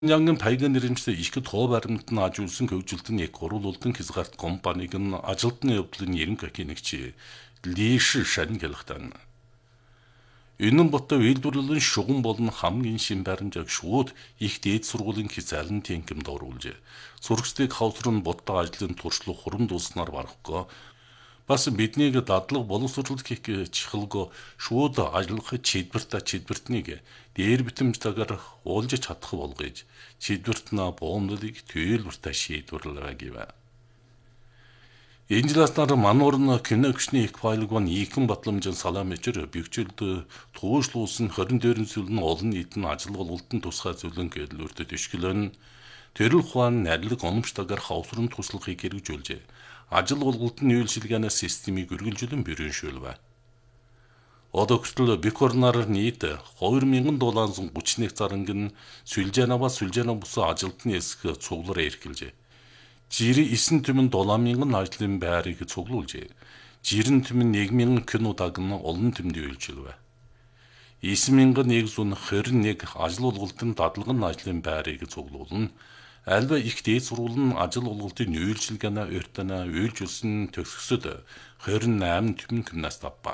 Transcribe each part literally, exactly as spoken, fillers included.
Янгын пайгын нэрэмжтэй их тоо баримтанд ажуулсан хөгжилтийн яг гурвуулдан хязгаарт компаниг нь ажилтны явдлын ерөнхий хянагч Ли Шишань гэлэхтэн. Энэ нь ботой үйлдвэрлэлийн шугам болон хамгийн шин баримжааг шууд их дээд сургуулийн хязаалын тэнхимд оруулж, сурагчдыг хавсрын бодтой ажлын туршлага хурам дууснаар барахгүй, бас биднийг дадлаг боловсруулалт хийх чихэлгөө шууд ажиллах чидбэртэ чидбэртнийг дээр битэмжтэйгээр уулж чадах болгож, чидбэртнэ боомдлыг төлөвлөртэй шийдвэрлэе гэв. Энэ жилээс нар мануурн киногчны их файлгван ийхэн батламжин салаамчэр бигчэлд туушлуулсан хорин дээрэн зүйл нь олон нийтэн ажил болголтын тусгай зүйлэн гэрлүүртэд ишгэлэн төрөл ухаан нарилэг оnomжтойгоор хавсрын туслахыг хэрэгжүүлжээ. Ажил болголтын үйлчилгээний системийг үргэлжлэн бэрэншүүлвэ. Одоо хүртэл Бикорнаар нийт хоёр мянган долларын гуйчныг заранг нь Сүлжээнава Сүлжээнав бусан ажилтны эсэх цуглараа эрхэлжээ. Жирийн эсен түмэн долоо мянган ажлын байрыг цуглуулжээ. Жирийн түмэн нэг мянган кинодаг нь олон түмэнд үйлчилвэ. эсен мянган нэгдүгээр хорин нэг ажил болголтын дадлагын ажлын байрыг цуглуулна. Альва их дээд сургуулийн ажил болголтын үйлчилгээний урьдана үйлжүүлсэн төгсгөсөд хорин найман түмэн гимнаст авва.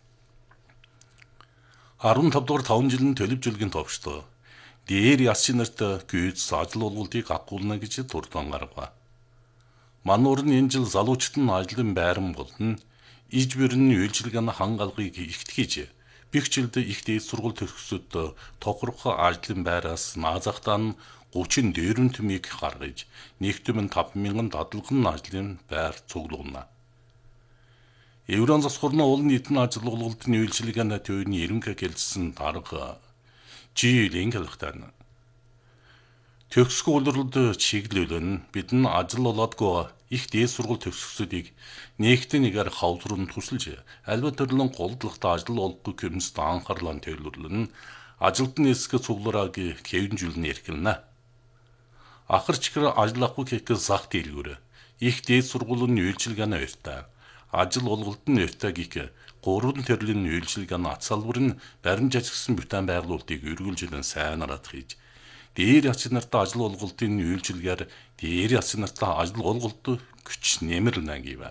арван тав дугаар таван жилийн төлөвжөлгийн товчтой. Дээр ясчин нарт гүйц ажил болголтыг агуулна гэж дурдан гаргав. Мануур нь энэ жил залуучтын ажлын байран болон иж бүрэн үйлчилгээний хангалгыг ихт хийж, бигчилд их дээд сургууль төгсгөсөд тохирох ажлын байраас наазахтаа гучин дээрэн түмийг гаргаж, нэгтүмэн таван мянган дадлагын ажлын байр цуглуулна. Еврон засварны олон нийтийн ажил болголтын үйлчилгээний төвийн ерөнхий хэлсэн дарга Жийлин гэлэхтэн. Төгсгөө улирлд чиглүүлэн бидэн ажил болоодгүй их дээд сургууль төгсгөсөдийг нэгтэн нэгээр хавдрын тусалж, альва төрлөн голдлагтай ажил олохгүй көмөст анхаарлан төлөвлөлн ажилтны эсгэ цугларааг хэвэнжүүлэн эрхэлнэ. Ахарчгэр ажил авахгүй хийх зах дийлгүүр их дээд сургуулийн үйлчилгээний урьдаа ажил болголтын урьдаа гих гурван төрлийн үйлчилгээний ац салбар нь баримж ажигсан бүтээн байгуулалтыг үргэлжлэн сайнараад хийж, дээр яцын нартай ажил болголтын үйлчилгээр дээр яцын нартай ажил болголт күч нэмэрлэнэ гэв.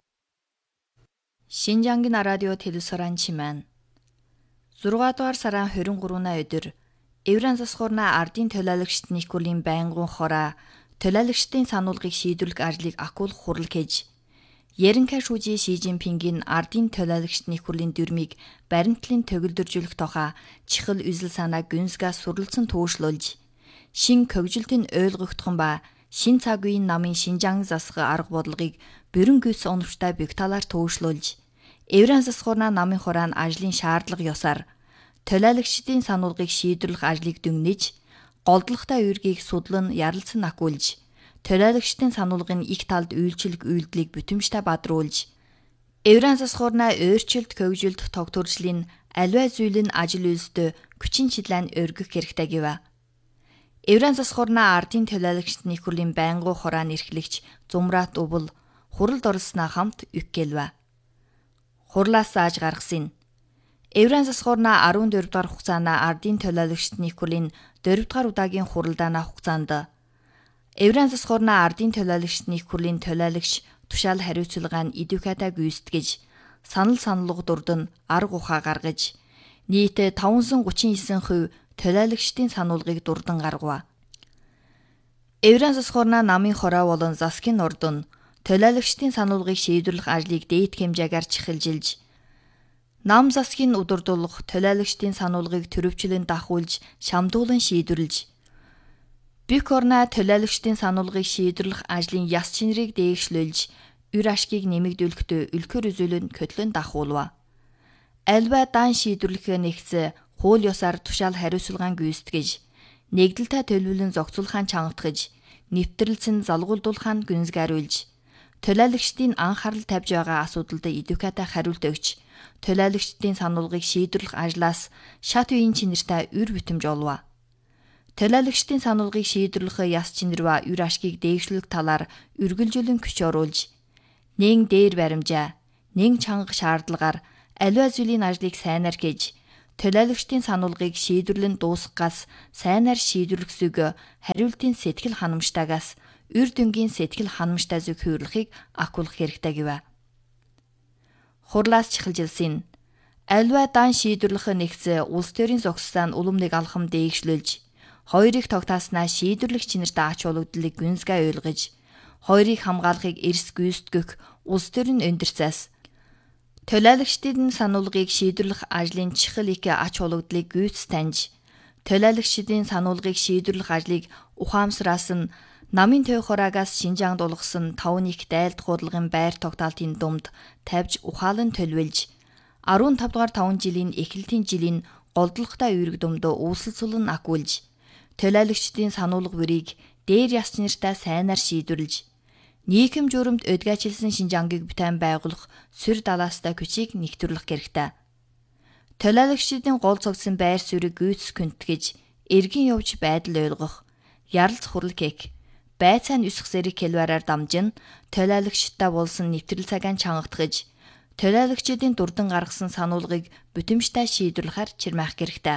Шинжангийн радио телевизоран чимэн зургаан дугаар сарын хорин гурван өдөр Еврон засварна ардын төлөөлөгчдийн нийгүүлийн байнгын хороо төлөөлөгчдийн сануулгыг шийдвэрлэх ажлыг акуулах хурал хийж, Ерөнхий шүүжийн Ши Жинпингийн ардын төлөөлөгчдийн нийгүүлийн дүрмийг баримтлалын төгөлдржүүлэх тухай чихэл үзэл санаа гүнзгээс сурлцсан туушлуулж, шин хөгжилтийн ойлгогдхон ба шин цаг үеийн намын Шинжаан засах арга бодлогыг бүрэн гүйц оновчтой бигталаар туушлуулж, Еврон засварна намын хураан ажлын шаардлага ёсоор төлөөлөгчдийн сануулгыг шийдвэрлэх ажлыг дүгнэж, голдлагатай үүргийг судлан ярилцсан акуулж, төлөөлөгчдийн сануулгын их талд үйлчлэг үйлдэлийг бүтэмжтэй бадруулж, Еврон засварна өөрчлөлт хөгжилт тогтворчлын аливаа зүйл нь ажил үйлсдөө хүчин чиглэн өргөх хэрэгтэй гэв. Еврон засварна ардын төлөөлөгчдийн нийгүүлийн байнгын хураан эрхлэгч Зумрат Увл хуралд оролцсноо хамт үггэлв. Хурлаас зааж гаргасан. Еврон засварна арван дөрөв дугаар хугацаана ардын төлөөлөгчдийн нийгүүлийн дөрөв дугаар удаагийн хуралдаана хугацаанд Еврон засварна ардын төлөөлөгчдийн нийгүүлийн төлөөлөгч тушаал хариуцлагаа нь идэвхтэй гүйцэтгэж, санал саналга дурдан арга ухаа гаргаж, нийт таван гучин девять хувь төлөөлөгчдийн сануулгыг дурдан гаргав. Еврон засварна намын хороо болон засгийн ордон төлөөлөгчдийн сануулгыг шийдвэрлэх ажлыг дээд хэмжээгээр чихэлжилж, нам засгийн удирдуулах төлөөлөгчдийн сануулгыг төрөвчлэн дахуулж, шамдуулан шийдвэрлэж, Бикорна төлөөлөгчдийн сануулгыг шийдвэрлэх ажлын яс чинрийг дээшлүүлж, үр ашгийг нэмэгдүүлэхдээ үлгэр үзүүлэн хөтлөн дахуулв. Альва дан шийдвэрлэхээ нэгц хууль ёсоор тушаал хариуцлагаан гүйцэтгэж, нэгдэлтэй төлөвлөн зохицуулахаа чангатгаж, нэвтрэлцэн залгуулдуулахаа гүнзгийрүүлж, төлөөлөгчдийн анхаарал тавьж байгаа асуудалд идэвхтэй хариулт өгч, төлөөлөгчдийн сануулгыг шийдвэрлэх ажлаас шат үеийн чинэртэй үр бүтэмж олов. Төлөөлөгчдийн сануулгыг шийдвэрлэх яс чинэр ба үр ашгийг дээшлүүлэх талаар үргэлжлүүлэн хүч оруулж, нэн дээр баримжаа, нэн чанга шаардлагаар аливаа зүйлийн ажлыг сайнаар хийж, Төлөөлөгчдийн сануулгыг шийдвэрлэн дуусгахаас сайнаар шийдвэрлэх зүг хариултын сэтгэл ханамжтайгаас үр дүнгийн сэтгэл ханамжтай зүг хүйрлэхийг агуулгах хэрэгтэй гэв. Хурлаас чихэлжилсэн альва дан шийдвэрлэх нэгц улс төрийн зогссоон уламныг алхам дээгшлүүлж, хоёрыг тогтааснаа шийдвэрлэх чинэрт ач холбогдлыг гүнзгий ойлгож, хоёрыг хамгаалахыг эрс гүйцэтгэх улс төрийн өндөрцөөс төлөөлөгчдийн сануулгыг шийдвэрлэх ажлын чихэл их ач холбогдлыг гүйц таньж, төлөөлөгчдийн сануулгыг шийдвэрлэх ажлыг ухаамсараас нь намын төв хураагаас Шинжаанд улгасан таван их дайлт хуралгын байр тогтоолтын дунд тавьж ухаалан төлөвлөж, арван тав дугаар таван жилийн эхлэлтийн жилийн голдлоготой үүрэг думд үүсэлцүүлэн агуулж, төлөөлөгчдийн сануулга бүрийг дээр яс нэртэй сайнаар шийдвэрлэж, нийгэм журамд өдгөөчилсөн Шинжаангийг бүтээн байгуулах сүр далаастай күчийг нэгтгэрлэх хэрэгтэй. Төлөөлөгчдийн гол цогсон байр суурийг гүйцэс күнтгэж, эргэн явж байдал ойлгох, яралц хурал кек, байцаан үсэх зэрэг хэлбэрээр дамжин, төлөөлөгчдтэй болсон нэвтрэл цагаан чангагдахж, төлөөлөгчдийн дурдан гаргасан сануулгыг бүтэмжтэй шийдвэрлэхээр чирмаах хэрэгтэй.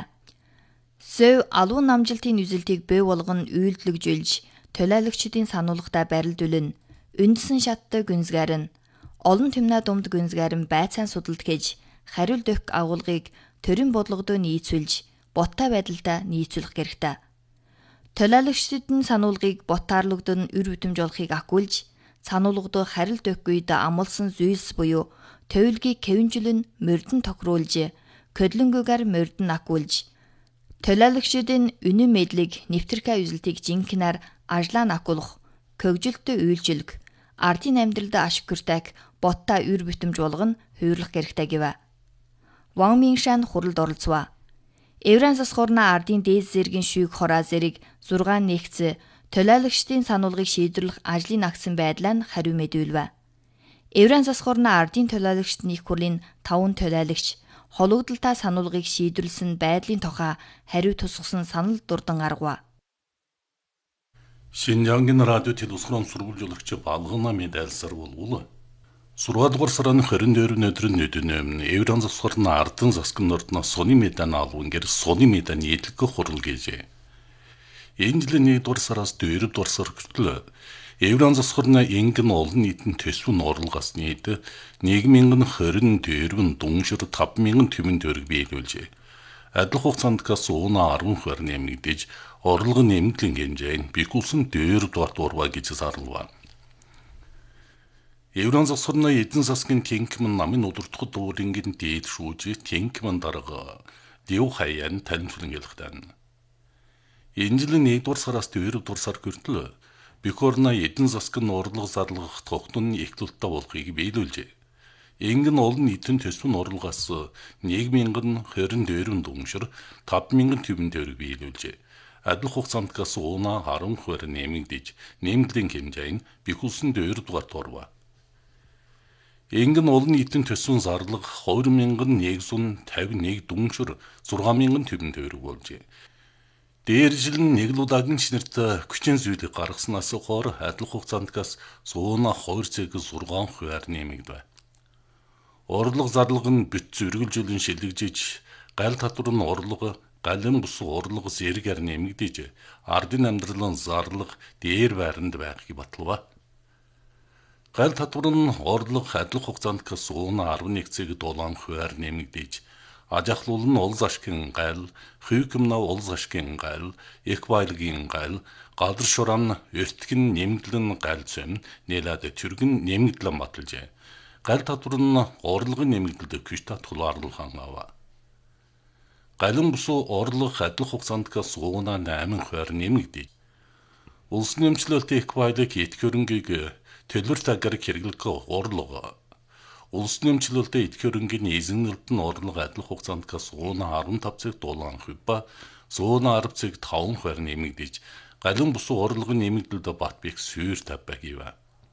Сөв алуун намжилтын үзэлтийг бий болгон үйлдэлжүүлж, төлөөлөгчдийн сануулгатай барилдуулна, үндсэн шаттай гүнзгийрэн, олон түмнээ думд гүнзгийрэн байцаан судалд гэж, хариулт өгөх агуулгыг төрийн бодлогодоо нийцүүлж, боттой байдалтай нийцүүлэх хэрэгтэй. Төлөөлөгчдийн сануулгыг бот таарлагдсан үр бүтэмж болохыг агуулж, сануулгад хариулт өгөх үед амлсан зүйлс буюу төвлөгийг хэвэнжүүлэн мордон тохируулж, көдлөнгөөр мордон агуулж, төлөөлөгчдийн үнэн мэдлэг нэвтрэх үзэлтийг жинхэнээр ажлаа агуулах, көгжилттэй үйлчлэг, ардын амьдралд ашигтайг боттой үр бүтэмж болгон хүйрлэх хэрэгтэй гэв. Ван Миншан хуралд оролцов. Евран засхуурна ардын дээд зэргийн шүүг хороо зэрэг зургаан нэгц төлөөлөгчдийн сануулгыг шийдвэрлэх ажлын агсан байдлаа хариу мэдүүлв. Евран засхуурна ардын төлөөлөгчд нийт хурлын таван төлөөлөгч хологдолтой сануулгыг шийдвэрлсэн байдлын тухай хариу тусгасан санал дурдан гаргав. Шинжаангийн радио телевизийн сурвалжуулагч балгана медальсар болвол сургаал дугаар сарын хорин дээр өдрийн өдөнөм Евран засхуурна ардын засгийн ордно сони медаль алван гэр сони медаль нийтлэг хурал гэжээ. Энэ жилийн нэг дугаар сараас дөрөв дугаар сар хүртэл Евран засхуурна ингэн олон нийтийн төсвөн орлогоос нийт нэг мянган хорин дөрвөн дуншир таван мянган тэмэн төгрөг биелүүлжээ. Адил хугацаанд газ уунаа арван хувиар нэмэгдэж, орлого нэмэгдлийн хэмжээ нь бихүүлсэн дөрөв дугаар дурва гэж зарлав. Евран засхуурна эдийн засгийн тэнхимэн намын удирдах дуурингийн дээд шүүж тэнхимэн дарга Лив Хаян танилцуулан ялгтаа. Энэ жилийн нэг дугаар сараас дөрөв дугаар сар хүртэл Бикорна эдийн засгийн орлого зарлах тогтмол нь эхлэлттэй болохыг биелүүлжээ. Ингэн олон нийтийн төсвөн орлогоос нэг мянган хорин дөрвөн дуншир таван мянган тэмэн төгрөг биелүүлжээ. Адил хугацаанд газ уунаа арван хувиар нэмэгдэж, нэмэгдлийн хэмжээ нь бихүүлсэн дөрөв дугаар дурва. Ингэн олон нийтийн төсвөн зарлага хоёр мянган нэгдүгээр тавин нэг дуншир зургаан мянган тэмэн төгрөг болжээ. Дээр жил нэг л удаагийн шинэрт хүчин зүйлийг гаргаснаас хойш адил хугацаанд газ уунаа хоёр цэг зургаан хувиар нэмэгдэв. Орлого зарлага нь бит зөргөлжүүлэн шилэгжиж, гал татвар нь орлого, галын бус орлого зэрэгээр нэмэгдэж, ардын амьдралын зарлага дээр байранд байхыг баталва. Гал татвар нь орлого адил хугацаанд газ уунаа арван нэг цэг долоон хувиар нэмэгдэж, аж ахлуул нь улс ашгийн гал, хүйкэмнав улс ашгийн гал, эквайлгийн гал, гадар шуран өртгөн нэмэгдлэн гал зэм, нэлээд түргэн нэмэгдлэн баталжээ. Гал татвар нь орлогын нэмэгдэлд күч татгаларлах ава. Галын бусуу орлого адил хугацаанд газ уунаа восемь хувиар нэмэгдэж, улс нэмчлэлт эквайлыг эд хөрөнгийг төлбөр таггаар хэрэглэх орлого, улс нэмчлэлт эд хөрөнгийн эзэнэлт нь орлого адил хугацаанд газ уунаа арвантав цэг долоон хувь ба уунаа арав цэг таван хувиар нэмэгдэж, галын бусуу орлогын нэмэгдэлд бат бих сүйр тавбаг ива.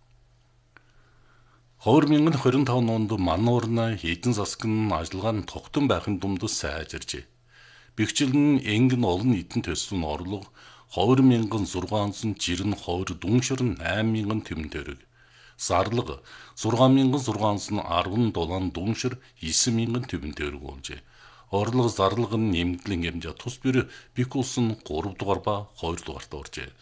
хоёр мянган хорин таван онд мануурна эдийн засгийн ажиллагаа нь тогтсон байхын дунд сайжирчээ. Бэхжил нь ингэн олон нийтийн төсвөн орлого хоёр мянган зургаан жирэн хоёр дуншир восемь мянган тэмэн төгрөг. Зарлага зургаан мянган зургаан арван долоон дуншир девять мянган тэмэн төгрөг болжээ. Орлого зарлага нь нэмэгдлэн хэмжээ тус бэр бик улс нь гурав дугаар ба хоёр дугаарт оржээ.